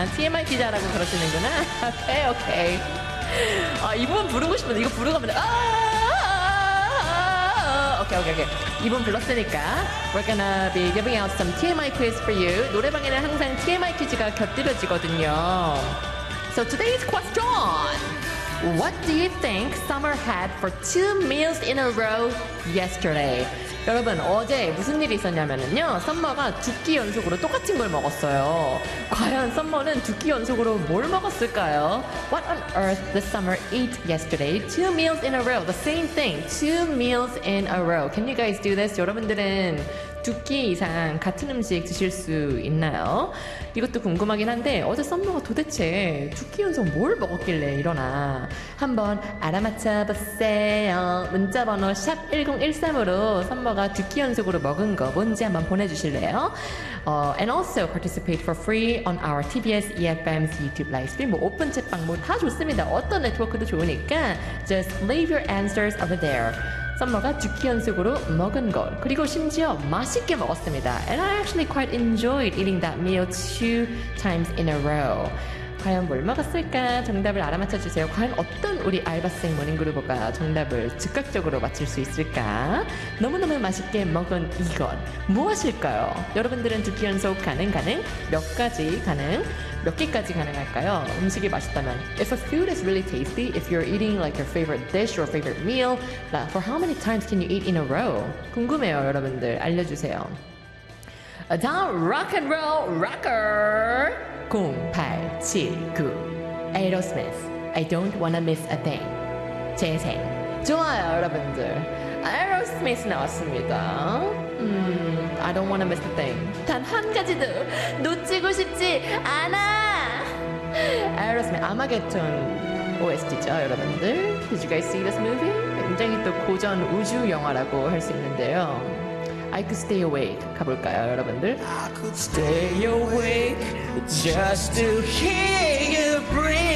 TMI 기자라고 그러시는구나. 오케이, 오케이. 이 부분 부르고 싶은데 이거 부르고 하면 오케이. 이 부분 불렀으니까 we're gonna be giving out some TMI quiz for you. 노래방에는 항상 TMI 퀴즈가 곁들여지거든요. So today's question. What do you think Summer had for 2 meals in a row yesterday? 여러분 어제 무슨 일이 있었냐면요 썸머가 2끼 연속으로 똑같은 걸 먹었어요. 과연 썸머는 2끼 연속으로 뭘 먹었을까요? What on earth did Summer eat yesterday? 2 meals in a row, the same thing. 2 meals in a row. Can you guys do this? 여러분들은 2끼 이상 같은 음식 드실 수 있나요? 이것도 궁금하긴 한데 어제 썸머가 도대체 2끼 연속 뭘 먹었길래 이러나 한번 알아맞혀 보세요. 문자번호 샵 1013으로 썸머가 2끼 연속으로 먹은 거 뭔지 한번 보내주실래요? And also participate for free on our TBS EFM's YouTube livestream. 뭐 오픈 채빵 뭐 다 좋습니다. 어떤 네트워크도 좋으니까 just leave your answers over there. 썸머가 2끼 연속으로 먹은 것 그리고 심지어 맛있게 먹었습니다. And I actually quite enjoyed eating that meal 2 times in a row. 과연 뭘 먹었을까? 정답을 알아맞혀주세요. 과연 어떤 우리 알바생 모닝그루버가 정답을 즉각적으로 맞출 수 있을까? 너무너무 맛있게 먹은 이것 무엇일까요? 여러분들은 2끼 연속 가능? 몇 가지 가능? 몇 개까지 가능할까요? 음식이 맛있다면 If a food is really tasty, if you're eating like your favorite dish or favorite meal, for how many times can you eat in a row? 궁금해요, 여러분들. 알려주세요. 다음 rock'n'roll rocker 0879 Aerosmith I don't wanna miss a thing 재생 좋아요 여러분들 Aerosmith 나왔습니다. I don't wanna miss a thing 단 한 가지도 놓치고 싶지 않아. Aerosmith 아마겟돈 OST죠 여러분들. Did you guys see this movie? 굉장히 또 고전 우주 영화라고 할 수 있는데요. I could stay awake 가볼까요 여러분들? I could stay awake just to hear you breathe